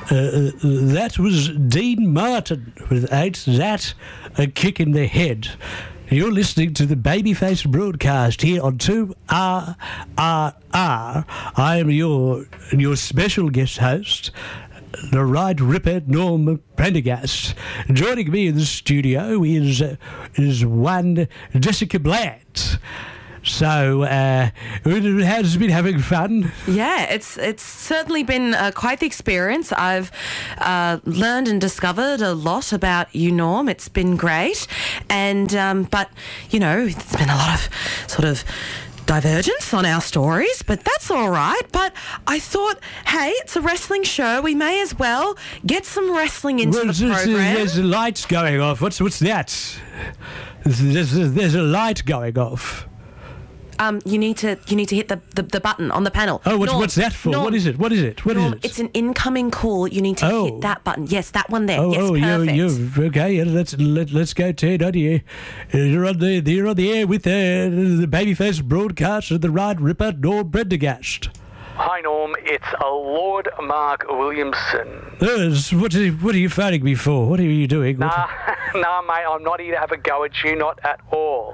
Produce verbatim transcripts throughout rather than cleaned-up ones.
Uh, that was Dean Martin with Ain't That a Kick in the Head. You're listening to the Babyface broadcast here on two R R R. I am your your special guest host, the Right Ripper Norm Prendergast. Joining me in the studio is uh, is one Jessica Bland. So, uh, has been having fun? Yeah, it's it's certainly been uh, quite the experience. I've uh, learned and discovered a lot about you, Norm. It's been great, and um, but you know, there's been a lot of sort of divergence on our stories, but that's all right. But I thought, hey, it's a wrestling show. We may as well get some wrestling into well, the there's, program. There's the lights going off. What's what's that? There's, there's, there's a light going off. Um, you need to you need to hit the, the, the button on the panel. Oh, what's Norm, what's that for? Norm, what is it? What is it? What Norm, is it? It's an incoming call. You need to Oh. hit that button. Yes, that one there. Oh, yes, oh, perfect. you, you, okay. Yeah, let's let, let's go, Ted. On you, you're on the you're on the air with uh, the Babyface broadcast of the Right Ripper Norm Prendergast. Hi Norm, it's a Lord Mark Williamson. Uh, what are what are you phoning me for? What are you doing? What- Nah, nah, mate, I'm not here to have a go at you, not at all.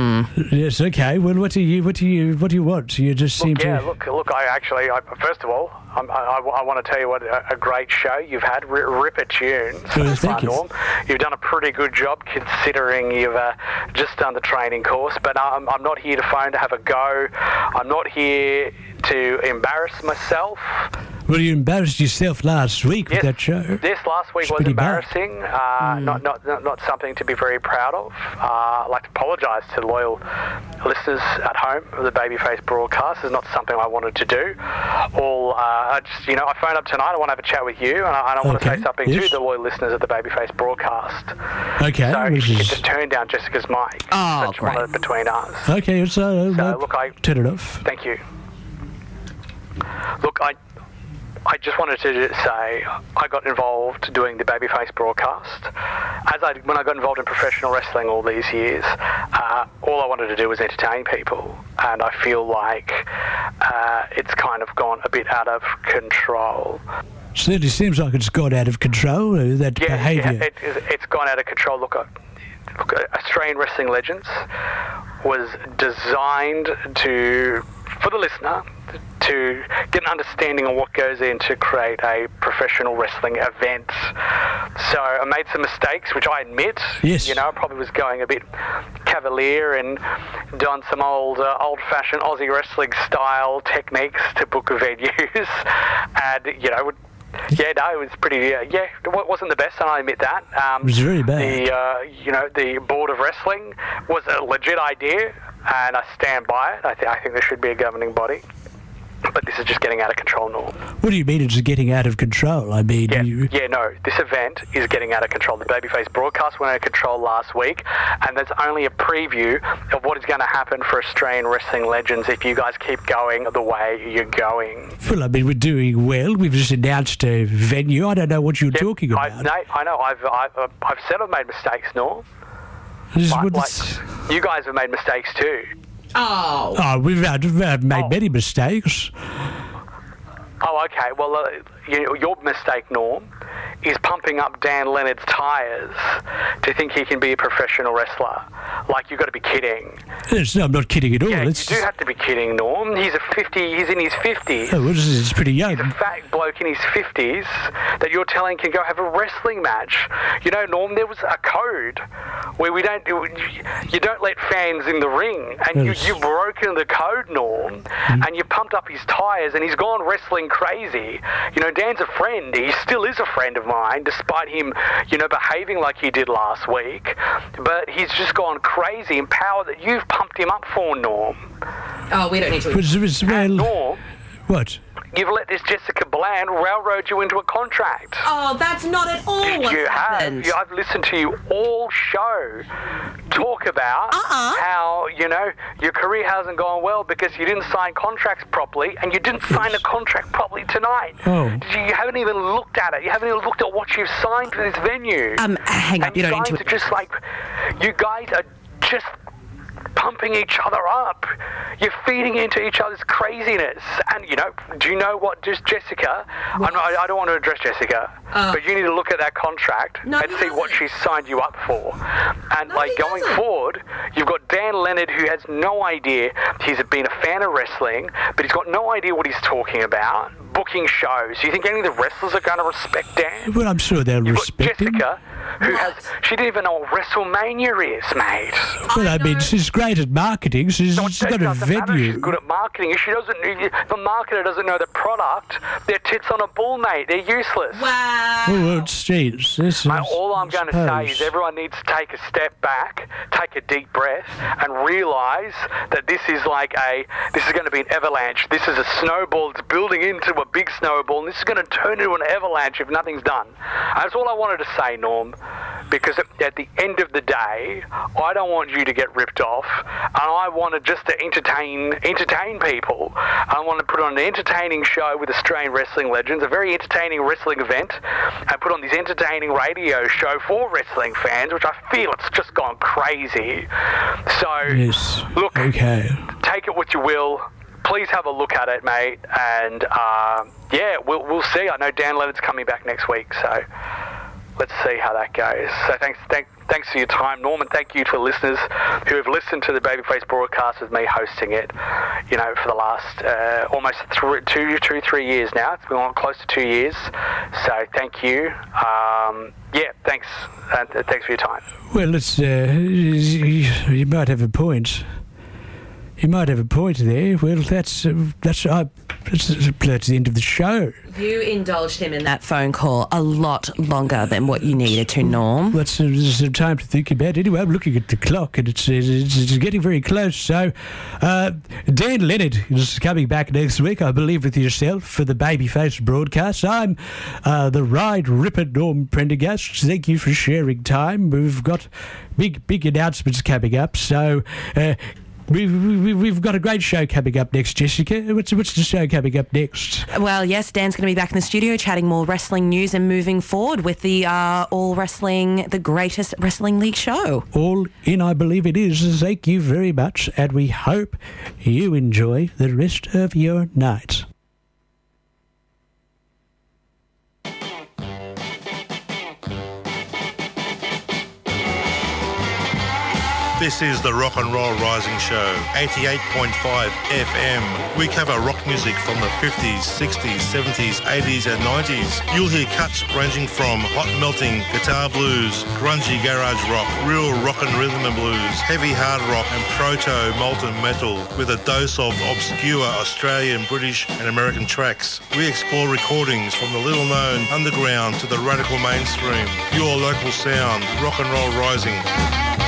Yes, okay. Well, what do you what do you what do you want? You just seem Look, yeah, to. look, look. I actually, I, first of all, I'm, I, I, I want to tell you what a, a great show you've had. R- Ripper tunes, Oh, thank you. Norm. You've done a pretty good job considering you've uh, just done the training course. But I'm, I'm not here to phone to have a go. I'm not here to embarrass myself. Well, you embarrassed yourself last week with Yes, that show. This last week It's was pretty bad. embarrassing. Uh, not, not not not something to be very proud of. Uh, I'd like to apologise to loyal listeners at home of the Babyface broadcast. It's not something I wanted to do. All uh, I just you know I phoned up tonight. I want to have a chat with you, and I, and I want Okay, to say something yes. to the loyal listeners of the Babyface broadcast. Okay. So which if you could is- just turn down Jessica's mic. Oh, That's great. one between us. okay. So, So, uh, look, I- turn it off. Thank you. Look, I I just wanted to say I got involved doing the Babyface broadcast. As I when I got involved in professional wrestling all these years, uh, all I wanted to do was entertain people, and I feel like uh, it's kind of gone a bit out of control. Certainly seems like it's gone out of control. Uh, that Yeah, behaviour. yeah it, it's gone out of control. Look, uh, look, uh, Australian Wrestling Legends was designed to, for the listener, to get an understanding of what goes in to create a professional wrestling event. So I made some mistakes, which I admit. Yes. You know, I probably was going a bit cavalier and doing some old, uh, old-fashioned Aussie wrestling style techniques to book venues, and you know. Would, Yeah, no, it was pretty. Uh, yeah, it wasn't the best, and I admit that. Um, It was very bad. The uh, you know the board of wrestling was a legit idea, and I stand by it. I, th- I think there should be a governing body, but this is just getting out of control, Norm. What do you mean it's getting out of control? I mean, Yeah, you, yeah, no, this event is getting out of control. The Babyface broadcast went out of control last week, and there's only a preview of what is going to happen for Australian Wrestling Legends if you guys keep going the way you're going. well, I mean, we're doing well. We've just announced a venue. I don't know what you're Yeah, talking I, about. no, I know. I've, I've, uh, I've said I've made mistakes, Norm. This is But, what like, it's- you guys have made mistakes too. Oh. oh, we've, had, we've had made Oh. many mistakes. Oh, okay. Well, uh, you, your mistake, Norm, is pumping up Dan Leonard's tyres to think he can be a professional wrestler. Like, you've got to be kidding. It's, I'm not kidding at all. Yeah, it's, you do have to be kidding, Norm. He's a fifty. He's in his fifties. oh, well, this is it's pretty young. He's a fat bloke in his fifties that you're telling can go have a wrestling match. You know, Norm, there was a code where we don't do, you don't let fans in the ring, and you, Yes. you've broken the code, Norm, Mm-hmm. and you pumped up his tyres, and he's gone wrestling crazy. You know, Dan's a friend. He still is a friend of mine, despite him, you know, behaving like he did last week. But he's just gone crazy in power that you've pumped him up for, Norm. Oh, we don't need to. But it's- it's- And well, Norm, what? you've let this Jessica Bland railroad you into a contract. Oh, that's not at all what's You have. happened. You, I've listened to you all show talk about Uh-uh. how, you know, your career hasn't gone well because you didn't sign contracts properly, and you didn't sign a contract properly tonight. Oh. You, you haven't even looked at it. You haven't even looked at what you've signed for this venue. Um, hang up. and You you don't need guys to. are just like, you guys are just pumping each other up. You're feeding into each other's craziness. And, you know, do you know what, just Jessica, I'm not, I don't want to address Jessica, Uh, but you need to look at that contract No, and he see what doesn't. she's signed you up for. And, No, like, he going doesn't. forward, you've got Dan Leonard, who has no idea. He's been a fan of wrestling, but he's got no idea what he's talking about. Booking shows. Do you think any of the wrestlers are going to respect Dan? Well, I'm sure they'll You've got respect him. Jessica, who What? has, she didn't even know what WrestleMania is, mate. Well, I, I mean, know. she's great at marketing. She's, So she's it got a doesn't matter. venue. She's good at marketing. If she doesn't, if the marketer doesn't know the product, they're tits on a bull, mate. They're useless. Wow. Oh, well, geez, this Mate, is- all I'm going to say is everyone needs to take a step back, take a deep breath, and realise that this is like a, this is going to be an avalanche. This is a snowball. It's building into a big snowball, and this is going to turn into an avalanche if nothing's done. And that's all I wanted to say, Norm, because at, at the end of the day, I don't want you to get ripped off, and I wanted just to entertain, entertain people. I want to put on an entertaining show with Australian wrestling legends, a very entertaining wrestling event, and put on this entertaining radio show for wrestling fans, which I feel it's just gone crazy. So, Yes. look, Okay. take it what you will. Please have a look at it, mate. And uh, yeah, we'll we'll see. I know Dan Leonard's coming back next week, so let's see how that goes. So thanks, thank, thanks for your time, Norman. Thank you to listeners who have listened to the Babyface broadcast with me hosting it. You know, for the last uh, almost three, two, two, three years now. It's been on close to two years. So thank you. Um, yeah, thanks. Uh, thanks for your time. Well, it's, uh, you, you might have a point. You might have a point there. Well, that's uh, that's uh, that's, that's the end of the show. You indulged him in that phone call a lot longer than what you needed to, Norm. That's uh, there's some time to think about. Anyway, I'm looking at the clock, and it's it's, it's getting very close. So, uh, Dan Leonard is coming back next week, I believe, with yourself for the Babyface broadcast. I'm uh, the Ride Ripper Norm Prendergast. Thank you for sharing time. We've got big big announcements coming up. So. Uh, We've, we've, we've got a great show coming up next, Jessica. What's, what's the show coming up next? Well, yes, Dan's going to be back in the studio chatting more wrestling news and moving forward with the uh, All Wrestling, the greatest wrestling league show. All in, I believe it is. Thank you very much, and we hope you enjoy the rest of your night. This is the Rock and Roll Rising Show, eighty-eight point five F M. We cover rock music from the fifties, sixties, seventies, eighties and nineties. You'll hear cuts ranging from hot melting guitar blues, grungy garage rock, real rock and rhythm and blues, heavy hard rock and proto molten metal with a dose of obscure Australian, British and American tracks. We explore recordings from the little known underground to the radical mainstream. Your local sound, Rock and Roll Rising.